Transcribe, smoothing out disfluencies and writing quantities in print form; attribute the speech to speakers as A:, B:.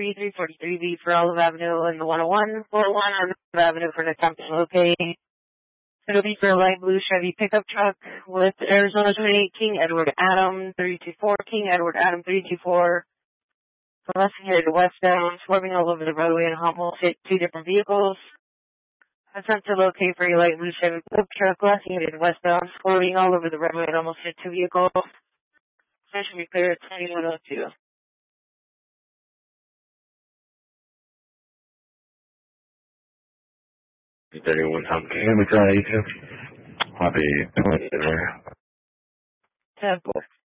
A: 43, 343B for Olive Avenue and the 101, 401 on Olive Avenue for an attempt to locate. It'll be for a light blue Chevy pickup truck with Arizona 28 King Edward Adam 324, King Edward Adam 324. From left here to westbound, swerving all over the roadway and almost hit two different vehicles. Attempt to locate for a light blue Chevy pickup truck, left here to westbound, swerving all over the roadway and almost hit two vehicles. Should be clear at 2102.
B: 31 Tom King, we try 82. Happy
A: 10-4.